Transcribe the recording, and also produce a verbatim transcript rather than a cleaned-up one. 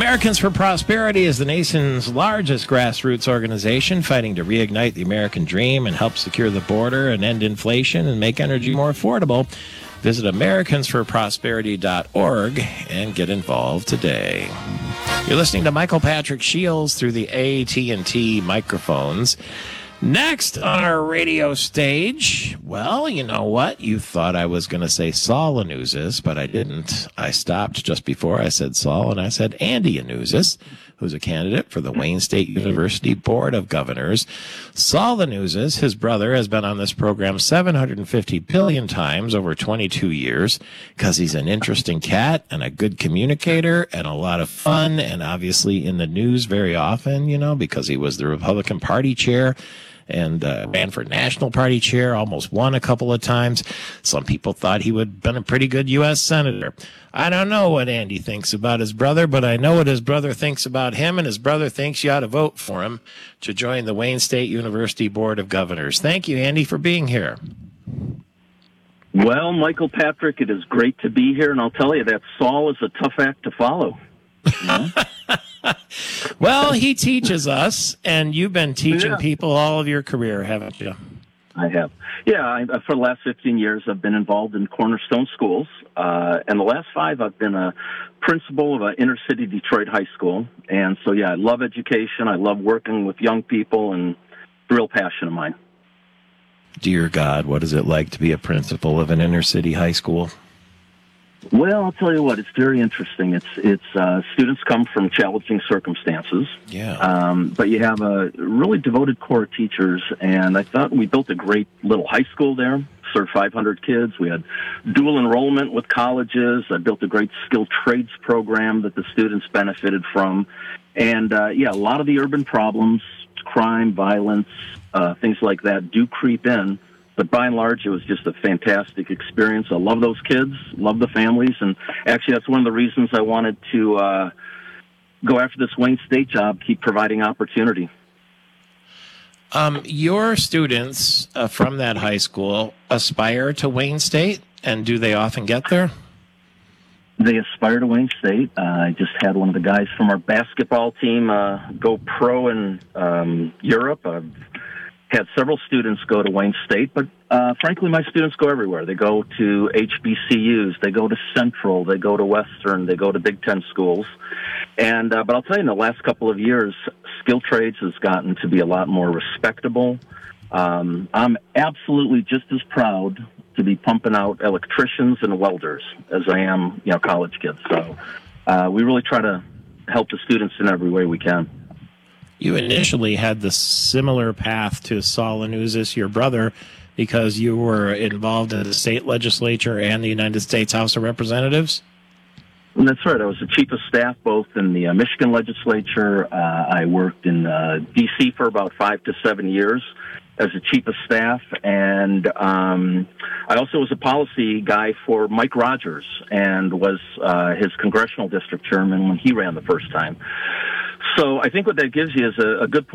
Americans for Prosperity is the nation's largest grassroots organization fighting to reignite the American dream and help secure the border and end inflation and make energy more affordable. Visit Americans for Prosperity dot org and get involved today. You're listening to Michael Patrick Shields through the A T and T microphones. Next on our radio stage, well, you know what? You thought I was going to say Saul Anusis, but I didn't. I stopped just before I said Saul, and I said Andy Anusis, who's a candidate for the Wayne State University Board of Governors. Saul Anusis, his brother, has been on this program seven hundred fifty billion times over twenty-two years because he's an interesting cat and a good communicator and a lot of fun and obviously in the news very often, you know, because he was the Republican Party chair and uh, ran for National Party chair, almost won a couple of times. Some people thought he would have been a pretty good U S senator. I don't know what Andy thinks about his brother, but I know what his brother thinks about him, and his brother thinks you ought to vote for him to join the Wayne State University Board of Governors. Thank you, Andy, for being here. Well, Michael Patrick, it is great to be here, and I'll tell you that Saul is a tough act to follow. You know? Well, he teaches us, and you've been teaching yeah. people all of your career, haven't you? I have. Yeah, I, for the last fifteen years, I've been involved in Cornerstone Schools, uh, and the last five, I've been a principal of an inner-city Detroit high school. And so, yeah, I love education. I love working with young people, and it's a real passion of mine. Dear God, what is it like to be a principal of an inner-city high school? Well, I'll tell you what, it's very interesting. It's it's uh, students come from challenging circumstances. Yeah. Um, but you have a really devoted core of teachers, and I thought we built a great little high school there, served five hundred kids. We had dual enrollment with colleges. I built a great skilled trades program that the students benefited from. And, uh, yeah, a lot of the urban problems, crime, violence, uh, things like that do creep in. But by and large, it was just a fantastic experience. I love those kids, love the families, and actually that's one of the reasons I wanted to uh, go after this Wayne State job, keep providing opportunity. Um, your students uh, from that high school aspire to Wayne State, and do they often get there? They aspire to Wayne State. Uh, I just had one of the guys from our basketball team uh, go pro in um, Europe. I've had several students go to Wayne State, but uh, frankly, my students go everywhere. They go to H B C Us, they go to Central, they go to Western, they go to Big Ten schools. And uh, but I'll tell you, in the last couple of years, skilled trades has gotten to be a lot more respectable. Um, I'm absolutely just as proud to be pumping out electricians and welders as I am, you know, college kids. So uh, we really try to help the students in every way we can. You initially had the similar path to Saul Anusis, your brother, because you were involved in the state legislature and the United States House of Representatives? And that's right. I was the chief of staff both in the uh, Michigan legislature. Uh, I worked in uh, D C for about five to seven years as a chief of staff, and um, I also was a policy guy for Mike Rogers and was uh, his congressional district chairman when he ran the first time. So I think what that gives you is a, a good